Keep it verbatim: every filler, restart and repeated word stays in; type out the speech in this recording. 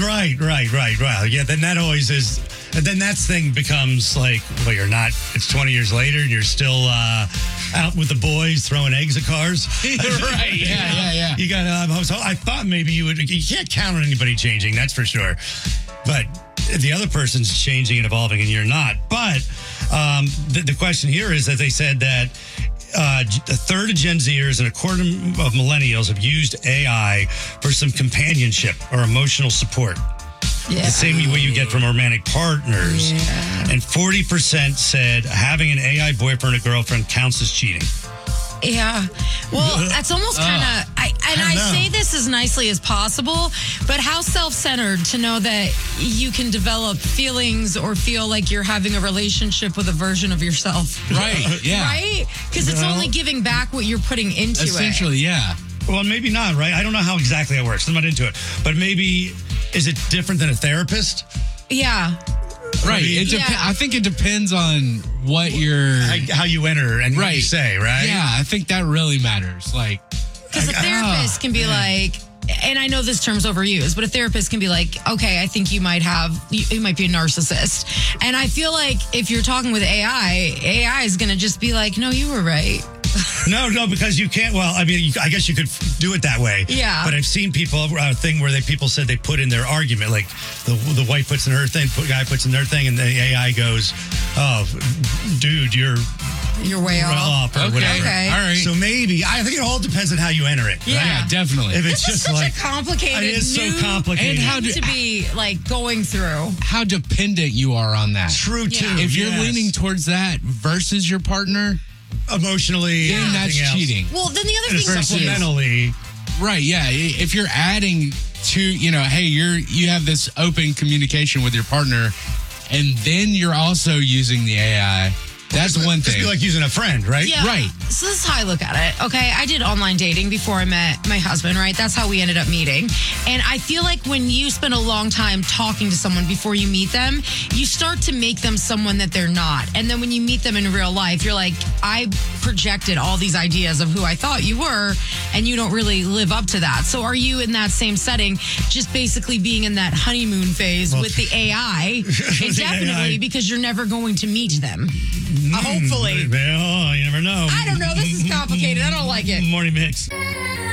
Right, right, right, right. Yeah, then that always is. And then that thing becomes like, well, you're not. It's twenty years later, and you're still uh, out with the boys throwing eggs at cars. Right. Yeah, yeah, yeah. You got. Um, so I thought maybe you would. You can't count on anybody changing. That's for sure. But the other person's changing and evolving, and you're not. But um, the, the question here is that they said that. Uh, a third of Gen Zers and a quarter of millennials have used A I for some companionship or emotional support. Yeah. The same way you get from romantic partners. Yeah. And forty percent said having an A I boyfriend or girlfriend counts as cheating. Yeah. Well, that's almost kind of, I and I, I know. say this as nicely as possible, but how self-centered to know that you can develop feelings or feel like you're having a relationship with a version of yourself. Right. Yeah. Right? Because it's Well- only giving back what you're putting into it. Essentially, yeah. Well, maybe not, right? I don't know how exactly it works. I'm not into it. But maybe, is it different than a therapist? Yeah. Right. mean- It dep- Yeah. I think it depends on what you're. How you enter and what Right. you say, right? Yeah, I think that really matters. Like, Because a Like, therapist ah, can be man. like, and I know this term's overused, but a therapist can be like, okay, I think you might have, you, you might be a narcissist. And I feel like if you're talking with A I, A I is going to just be like, no, you were right. No, no, because you can't. Well, I mean, you, I guess you could f- do it that way. Yeah. But I've seen people a thing where they people said they put in their argument, like the the wife puts in her thing, put guy puts in their thing, and the A I goes, "Oh, dude, you're You're way off. off or okay. whatever." Okay. All right. So maybe I think it all depends on how you enter it. Yeah. right? yeah, definitely. If it's This is just such like a complicated, it is so new complicated. And how thing do- to be like going through. How dependent you are on that. True too. Yeah. If you're yes. leaning towards that versus your partner, emotionally, then and that's everything else. cheating. Well, then the other And thing is, supplementally, Right, yeah. If you're adding to, you know, hey, you're you have this open communication with your partner, and then you're also using the A I, that's one Just thing. be like using a friend, right? yeah. Right. So this is how I look at it. Okay. I did online dating before I met my husband, right? That's how we ended up meeting. And I feel like when you spend a long time talking to someone before you meet them, you start to make them someone that they're not. And then when you meet them in real life, you're like, I projected all these ideas of who I thought you were, and you don't really live up to that. So are you in that same setting, just basically being in that honeymoon phase Well, with the A I? the Indefinitely, A I. because you're never going to meet them. Uh, hopefully. Oh, you never know. I don't know. This is complicated. I don't like it. Morning mix.